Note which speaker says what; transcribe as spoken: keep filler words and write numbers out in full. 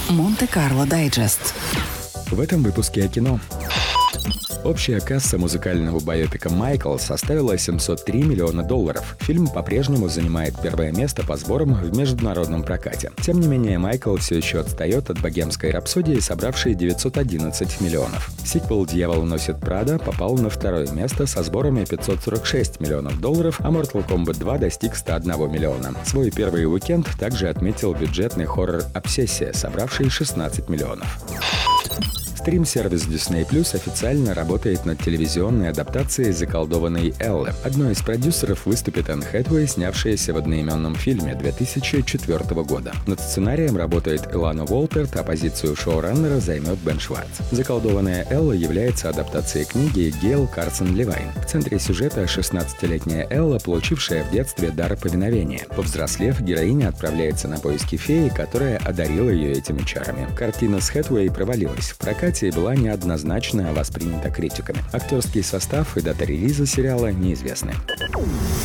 Speaker 1: Монте-Карло Дайджест.
Speaker 2: В этом выпуске о кино. Общая касса музыкального байопика «Майкл» составила семьсот три миллиона долларов. Фильм по-прежнему занимает первое место по сборам в международном прокате. Тем не менее, «Майкл» все еще отстает от «Богемской рапсодии», собравшей девятьсот одиннадцать миллионов. Сиквел «Дьявол носит Прада» попал на второе место со сборами пятьсот сорок шесть миллионов долларов, а Mortal Kombat два достиг сто один миллиона. Свой первый уикенд также отметил бюджетный хоррор «Обсессия», собравший шестнадцать миллионов. Стрим-сервис Disney Plus официально работает над телевизионной адаптацией заколдованной Эллы. Одной из продюсеров выступит Энн Хэтэуэй, снявшаяся в одноименном фильме две тысячи четвёртого года. Над сценарием работает Илана Уолперт, а позицию шоураннера займет Бен Шварц. Заколдованная Элла является адаптацией книги Гейл Карсон Левайн. В центре сюжета шестнадцатилетняя Элла, получившая в детстве дар повиновения. Повзрослев, героиня отправляется на поиски феи, которая одарила ее этими чарами. Картина с Хэтэуэй провалилась. В прокате и была неоднозначно воспринята критиками. Актерский состав и дата релиза сериала неизвестны.